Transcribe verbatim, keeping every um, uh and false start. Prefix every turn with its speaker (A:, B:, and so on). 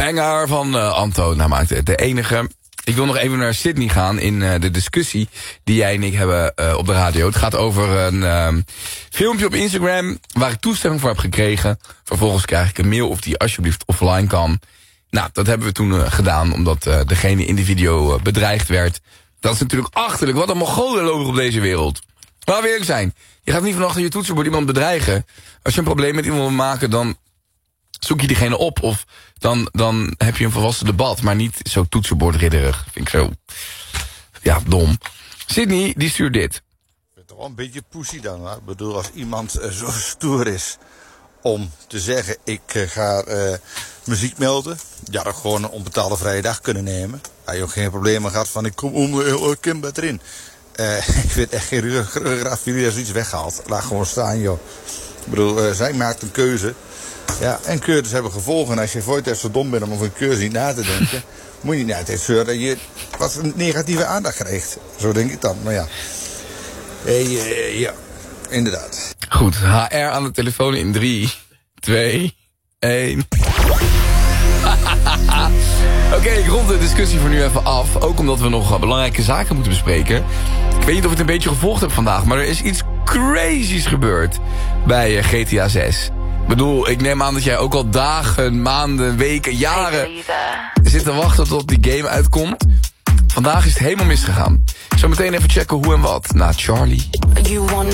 A: banger van uh, Anto. Nou, maakt het de enige. Ik wil nog even naar Sydney gaan in uh, de discussie die jij en ik hebben uh, op de radio. Het gaat over een uh, filmpje op Instagram waar ik toestemming voor heb gekregen. Vervolgens krijg ik een mail of die alsjeblieft offline kan. Nou, dat hebben we toen uh, gedaan omdat uh, degene in de video uh, bedreigd werd. Dat is natuurlijk achterlijk. Wat een Mongolen lopen op deze wereld. Laten we eerlijk zijn. Je gaat niet van achter je toetsenbord iemand bedreigen. Als je een probleem met iemand wil maken, dan zoek je diegene op. Of dan, dan heb je een volwassen debat. Maar niet zo toetsenbordridderig. Vind ik zo, ja, dom. Sydney, die stuurt dit.
B: Ik vind het toch wel een beetje poesie dan. Hè? Ik bedoel, als iemand uh, zo stoer is om te zeggen, ik uh, ga uh, muziek melden. Ja, dan gewoon een onbetaalde vrije dag kunnen nemen. Hij ook geen problemen gehad van, ik kom om, uh, ik kom erin. Uh, ik vind echt geen ruggengraat jullie daar zoiets weggehaald. Laat gewoon staan, joh. Ik bedoel, uh, zij maakt een keuze. Ja, en keuzes hebben gevolgen. En als je voor het zo dom bent om over een keuze niet na te denken, moet je niet naar het zeuren dat je wat een negatieve aandacht krijgt. Zo denk ik dan. Maar ja, hey, uh, ja, inderdaad.
A: Goed, H R aan de telefoon in drie, twee, één. Oké, okay, ik rond de discussie voor nu even af. Ook omdat we nog belangrijke zaken moeten bespreken. Ik weet niet of je het een beetje gevolgd hebt vandaag, maar er is iets crazies gebeurd bij G T A zes. Ik bedoel, ik neem aan dat jij ook al dagen, maanden, weken, jaren zit te wachten tot die game uitkomt. Vandaag is het helemaal misgegaan. Zometeen even checken hoe en wat. Na Charlie.
C: You want